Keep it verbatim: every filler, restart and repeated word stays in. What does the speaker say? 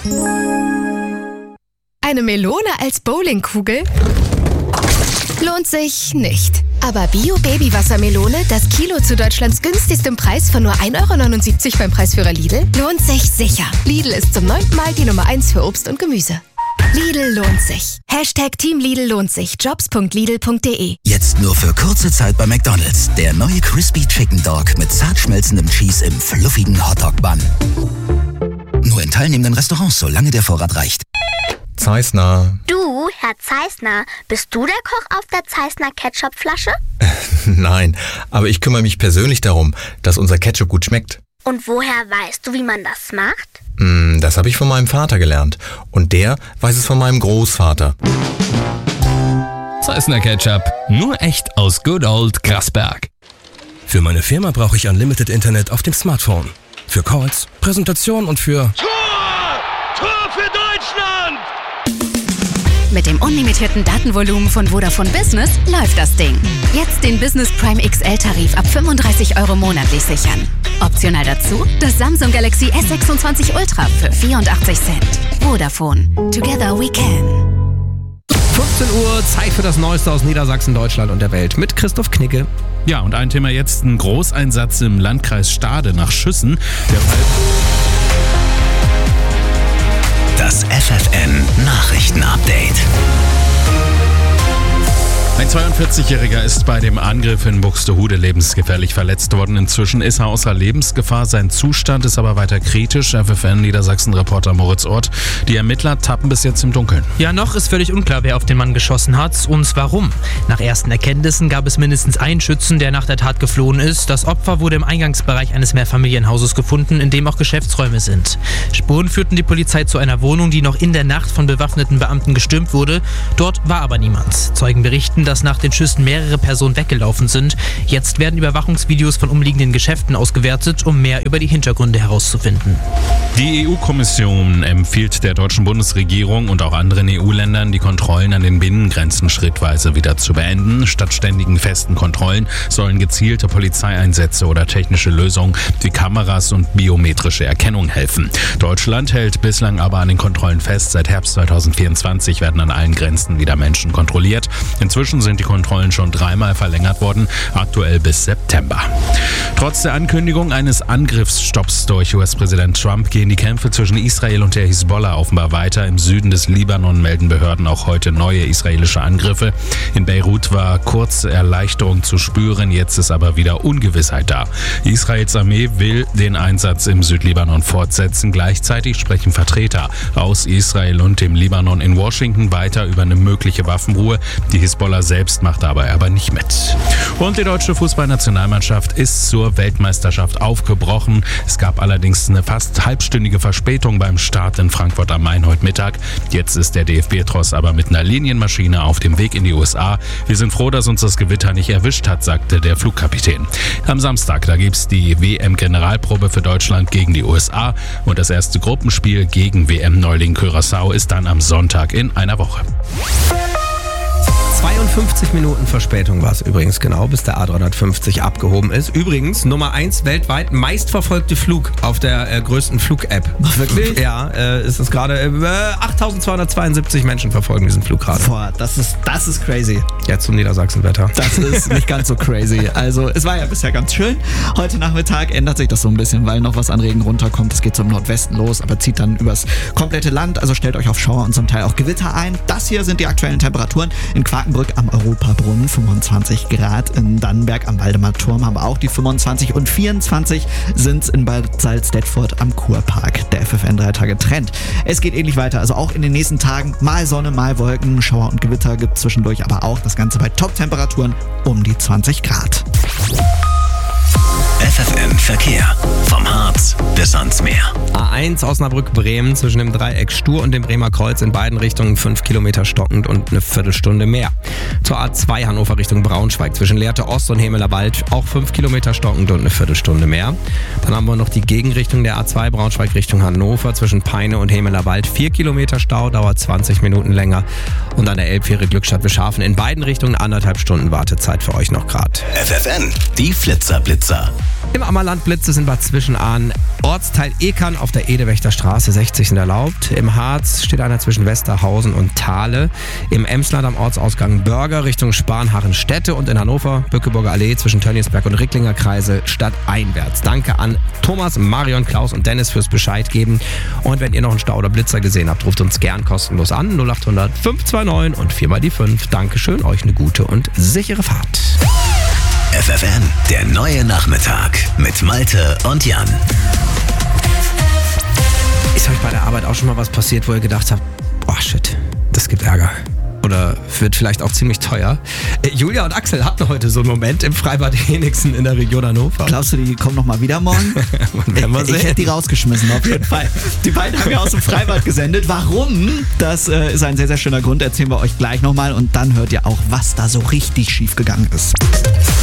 Eine Melone als Bowlingkugel? Lohnt sich nicht. Aber Bio-Baby-Wassermelone, das Kilo zu Deutschlands günstigstem Preis von nur ein Euro neunundsiebzig beim Preisführer Lidl, lohnt sich sicher. Lidl ist zum neunten Mal die Nummer eins für Obst und Gemüse. Lidl lohnt sich. Hashtag Team Lidl lohnt sich. Jobs punkt lidl punkt de. Jetzt nur für kurze Zeit bei McDonald's. Der neue Crispy Chicken Dog mit zart schmelzendem Cheese im fluffigen Hotdog-Bun. Nur in teilnehmenden Restaurants, solange der Vorrat reicht. Zeissner. Du, Herr Zeissner, bist du der Koch auf der Zeissner Ketchupflasche? Nein, aber ich kümmere mich persönlich darum, dass unser Ketchup gut schmeckt. Und woher weißt du, wie man das macht? Mm, das habe ich von meinem Vater gelernt. Und der weiß es von meinem Großvater. Zeissner Ketchup, nur echt aus Good Old Grasberg. Für meine Firma brauche ich Unlimited Internet auf dem Smartphone. Für Calls, Präsentation und für... Tor! Tor für Deutschland! Mit dem unlimitierten Datenvolumen von Vodafone Business läuft das Ding. Jetzt den Business Prime X L-Tarif ab fünfunddreißig Euro monatlich sichern. Optional dazu das Samsung Galaxy S sechsundzwanzig Ultra für vierundachtzig Cent. Vodafone. Together we can. fünfzehn Uhr, Zeit für das Neueste aus Niedersachsen, Deutschland und der Welt mit Christoph Knicke. Ja, und ein Thema jetzt, ein Großeinsatz im Landkreis Stade nach Schüssen. Der Fall Das F F N Nachrichten-Update. Ein zweiundvierzigjähriger ist bei dem Angriff in Buxtehude lebensgefährlich verletzt worden. Inzwischen ist er außer Lebensgefahr. Sein Zustand ist aber weiter kritisch. F F N Niedersachsen-Reporter Moritz Ort. Die Ermittler tappen bis jetzt im Dunkeln. Ja, noch ist völlig unklar, wer auf den Mann geschossen hat und warum. Nach ersten Erkenntnissen gab es mindestens einen Schützen, der nach der Tat geflohen ist. Das Opfer wurde im Eingangsbereich eines Mehrfamilienhauses gefunden, in dem auch Geschäftsräume sind. Spuren führten die Polizei zu einer Wohnung, die noch in der Nacht von bewaffneten Beamten gestürmt wurde. Dort war aber niemand. Zeugen berichten, dass nach den Schüssen mehrere Personen weggelaufen sind. Jetzt werden Überwachungsvideos von umliegenden Geschäften ausgewertet, um mehr über die Hintergründe herauszufinden. Die E U-Kommission empfiehlt der deutschen Bundesregierung und auch anderen E U-Ländern, die Kontrollen an den Binnengrenzen schrittweise wieder zu beenden. Statt ständigen festen Kontrollen sollen gezielte Polizeieinsätze oder technische Lösungen wie Kameras und biometrische Erkennung helfen. Deutschland hält bislang aber an den Kontrollen fest. Seit Herbst zweitausendvierundzwanzig werden an allen Grenzen wieder Menschen kontrolliert. Inzwischen sind die Kontrollen schon dreimal verlängert worden, aktuell bis September. Trotz der Ankündigung eines Angriffsstopps durch U S-Präsident Trump gehen die Kämpfe zwischen Israel und der Hisbollah offenbar weiter. Im Süden des Libanon melden Behörden auch heute neue israelische Angriffe. In Beirut war kurze Erleichterung zu spüren, jetzt ist aber wieder Ungewissheit da. Israels Armee will den Einsatz im Südlibanon fortsetzen. Gleichzeitig sprechen Vertreter aus Israel und dem Libanon in Washington weiter über eine mögliche Waffenruhe. Die Hisbollah selbst macht dabei aber nicht mit. Und die deutsche Fußballnationalmannschaft ist zur Weltmeisterschaft aufgebrochen. Es gab allerdings eine fast halbstündige Verspätung beim Start in Frankfurt am Main heute Mittag. Jetzt ist der D F B-Tross aber mit einer Linienmaschine auf dem Weg in die U S A. Wir sind froh, dass uns das Gewitter nicht erwischt hat, sagte der Flugkapitän. Am Samstag, da gibt's die W M-Generalprobe für Deutschland gegen die U S A und das erste Gruppenspiel gegen W M-Neuling Curaçao ist dann am Sonntag in einer Woche. zweiundfünfzig Minuten Verspätung war es übrigens genau, bis der A dreihundertfünfzig abgehoben ist. Übrigens Nummer eins weltweit meistverfolgte Flug auf der äh, größten Flug-App. Wirklich? Ja, äh, ist es gerade. Äh, achttausendzweihundertzweiundsiebzig Menschen verfolgen diesen Flug gerade. Boah, das ist, das ist crazy. Jetzt zum Niedersachsenwetter. Das ist nicht ganz so crazy. Also es war ja bisher ganz schön. Heute Nachmittag ändert sich das so ein bisschen, weil noch was an Regen runterkommt. Es geht so im Nordwesten los, aber zieht dann übers komplette Land. Also stellt euch auf Schauer und zum Teil auch Gewitter ein. Das hier sind die aktuellen Temperaturen. In Quakenbrück am Europabrunnen fünfundzwanzig Grad. In Dannenberg am Waldemarturm haben wir auch die fünfundzwanzig und vierundzwanzig sind es in Bad Salzdetford am Kurpark. Der F F N drei Tage Trend. Es geht ähnlich weiter, also auch in den nächsten Tagen mal Sonne, mal Wolken, Schauer und Gewitter gibt es zwischendurch, aber auch das Ganze bei Top-Temperaturen um die zwanzig Grad. F F N Verkehr. Vom Harz bis ans Meer. A eins Osnabrück-Bremen zwischen dem Dreieck Stur und dem Bremer Kreuz in beiden Richtungen fünf Kilometer stockend und eine Viertelstunde mehr. Zur A zwei Hannover Richtung Braunschweig zwischen Lehrte Ost und Hemeler Wald auch fünf Kilometer stockend und eine Viertelstunde mehr. Dann haben wir noch die Gegenrichtung der A zwei Braunschweig Richtung Hannover zwischen Peine und Hemeler Wald. vier Kilometer Stau, dauert zwanzig Minuten länger. Und an der Elbfähre Glückstadt-Wischafen in beiden Richtungen anderthalb Stunden Wartezeit für euch noch grad. F F N, die Flitzer-Blitzer. Im Ammerland Blitze sind wir zwischen an Ortsteil Ekern auf der Edewächter Straße sechzig sind erlaubt. Im Harz steht einer zwischen Westerhausen und Thale. Im Emsland am Ortsausgang Börger Richtung Spanhachen-Städte und in Hannover Bückeburger Allee zwischen Tönniesberg und Ricklinger Kreise stadteinwärts. Danke an Thomas, Marion, Klaus und Dennis fürs Bescheid geben. Und wenn ihr noch einen Stau oder Blitzer gesehen habt, ruft uns gern kostenlos an. null acht hundert fünf zwei neun und viermal die fünf. Dankeschön, euch eine gute und sichere Fahrt. F F N, der neue Nachmittag mit Malte und Jan. Ist euch bei der Arbeit auch schon mal was passiert, wo ihr gedacht habt, boah shit, das gibt Ärger? Oder wird vielleicht auch ziemlich teuer. Äh, Julia und Axel hatten heute so einen Moment im Freibad Henigsen in der Region Hannover. Glaubst du, die kommen nochmal wieder morgen? ich, ich hätte die rausgeschmissen, auf jeden Fall. Die beiden haben ja aus dem Freibad gesendet. Warum? Das äh, ist ein sehr, sehr schöner Grund. Erzählen wir euch gleich nochmal. Und dann hört ihr auch, was da so richtig schief gegangen ist.